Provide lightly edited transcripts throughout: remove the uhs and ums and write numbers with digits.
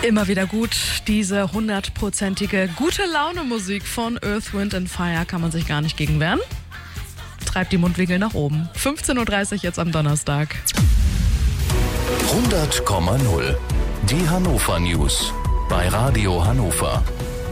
Immer wieder gut, diese 100%ige Gute-Laune-Musik von Earth, Wind & Fire kann man sich gar nicht gegen wehren. Treibt die Mundwinkel nach oben. 15.30 Uhr jetzt am Donnerstag. 100,0. Die Hannover News bei Radio Hannover.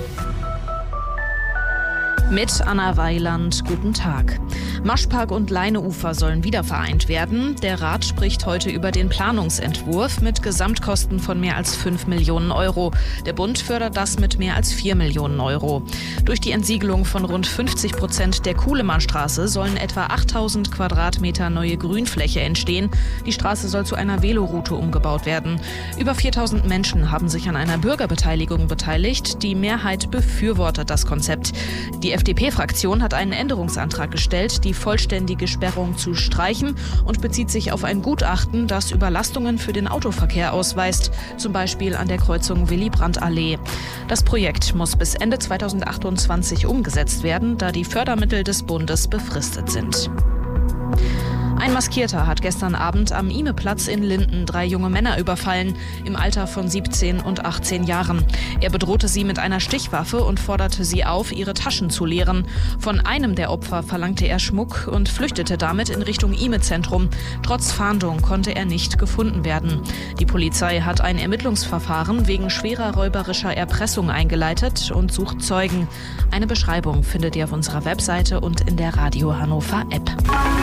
Mit Anna Weiland, guten Tag. Maschpark und Leineufer sollen wieder vereint werden. Der Rat spricht heute über den Planungsentwurf mit Gesamtkosten von mehr als 5 Millionen Euro. Der Bund fördert das mit mehr als 4 Millionen Euro. Durch die Entsiegelung von rund 50% der Kuhlemannstraße sollen etwa 8000 Quadratmeter neue Grünfläche entstehen. Die Straße soll zu einer Veloroute umgebaut werden. Über 4000 Menschen haben sich an einer Bürgerbeteiligung beteiligt. Die Mehrheit befürwortet das Konzept. Die FDP-Fraktion hat einen Änderungsantrag gestellt, die vollständige Sperrung zu streichen und bezieht sich auf ein Gutachten, das Überlastungen für den Autoverkehr ausweist, zum Beispiel an der Kreuzung Willy-Brandt-Allee. Das Projekt muss bis Ende 2028 umgesetzt werden, da die Fördermittel des Bundes befristet sind. Ein Maskierter hat gestern Abend am Ihme-Platz in Linden 3 junge Männer überfallen, im Alter von 17 und 18 Jahren. Er bedrohte sie mit einer Stichwaffe und forderte sie auf, ihre Taschen zu leeren. Von einem der Opfer verlangte er Schmuck und flüchtete damit in Richtung Ihme-Zentrum. Trotz Fahndung konnte er nicht gefunden werden. Die Polizei hat ein Ermittlungsverfahren wegen schwerer räuberischer Erpressung eingeleitet und sucht Zeugen. Eine Beschreibung findet ihr auf unserer Webseite und in der Radio Hannover App.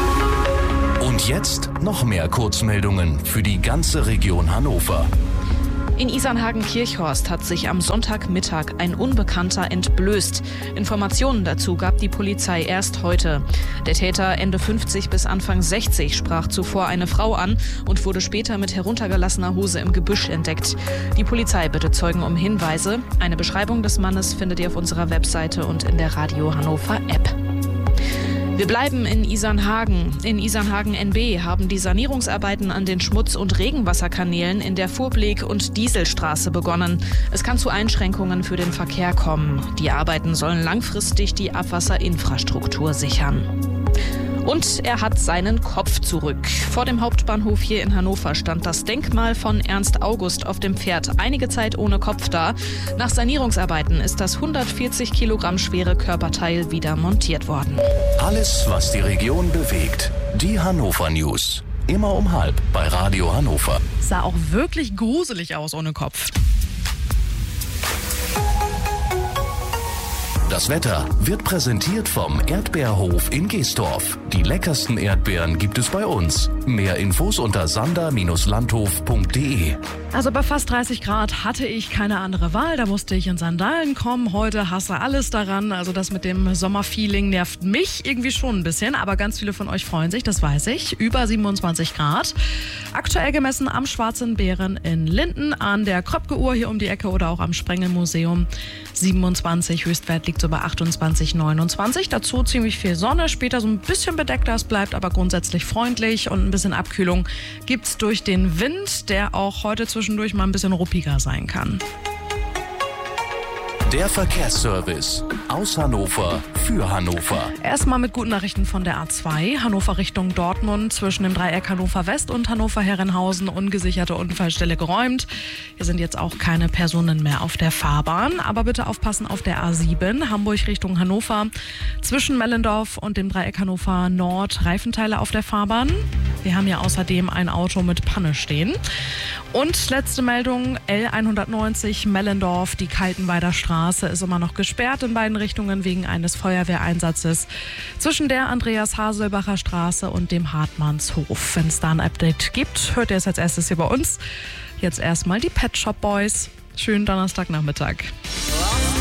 Und jetzt noch mehr Kurzmeldungen für die ganze Region Hannover. In Isernhagen-Kirchhorst hat sich am Sonntagmittag ein Unbekannter entblößt. Informationen dazu gab die Polizei erst heute. Der Täter, Ende 50 bis Anfang 60, sprach zuvor eine Frau an und wurde später mit heruntergelassener Hose im Gebüsch entdeckt. Die Polizei bittet Zeugen um Hinweise. Eine Beschreibung des Mannes findet ihr auf unserer Webseite und in der Radio Hannover App. Wir bleiben in Isernhagen. In Isernhagen NB haben die Sanierungsarbeiten an den Schmutz- und Regenwasserkanälen in der Fuhrblick- und Dieselstraße begonnen. Es kann zu Einschränkungen für den Verkehr kommen. Die Arbeiten sollen langfristig die Abwasserinfrastruktur sichern. Und er hat seinen Kopf zurück. Vor dem Hauptbahnhof hier in Hannover stand das Denkmal von Ernst August auf dem Pferd einige Zeit ohne Kopf da. Nach Sanierungsarbeiten ist das 140 Kilogramm schwere Körperteil wieder montiert worden. Alles, was die Region bewegt. Die Hannover News. Immer um 12:30 bei Radio Hannover. Sah auch wirklich gruselig aus ohne Kopf. Das Wetter wird präsentiert vom Erdbeerhof in Geestorf. Die leckersten Erdbeeren gibt es bei uns. Mehr Infos unter sander-landhof.de. Also bei fast 30 Grad hatte ich keine andere Wahl. Da musste ich in Sandalen kommen. Heute hasse alles daran. Also das mit dem Sommerfeeling nervt mich irgendwie schon ein bisschen. Aber ganz viele von euch freuen sich, das weiß ich. Über 27 Grad. Aktuell gemessen am Schwarzen Bären in Linden, an der Kröpke-Uhr hier um die Ecke oder auch am Sprengelmuseum. 27, Höchstwert liegt so bei 28, 29. Dazu ziemlich viel Sonne, später so ein bisschen bedeckter. Es bleibt aber grundsätzlich freundlich und ein bisschen Abkühlung gibt's durch den Wind, der auch heute zwischendurch mal ein bisschen ruppiger sein kann. Der Verkehrsservice aus Hannover für Hannover. Erstmal mit guten Nachrichten von der A2. Hannover Richtung Dortmund zwischen dem Dreieck Hannover West und Hannover Herrenhausen. Ungesicherte Unfallstelle geräumt. Hier sind jetzt auch keine Personen mehr auf der Fahrbahn. Aber bitte aufpassen auf der A7. Hamburg Richtung Hannover. Zwischen Mellendorf und dem Dreieck Hannover Nord Reifenteile auf der Fahrbahn. Wir haben hier außerdem ein Auto mit Panne stehen. Und letzte Meldung, L190 Mellendorf, die Kaltenweider Straße ist immer noch gesperrt in beiden Richtungen wegen eines Feuerwehreinsatzes zwischen der Andreas-Haselbacher Straße und dem Hartmannshof. Wenn es da ein Update gibt, hört ihr es als erstes hier bei uns. Jetzt erstmal die Pet Shop Boys. Schönen Donnerstagnachmittag.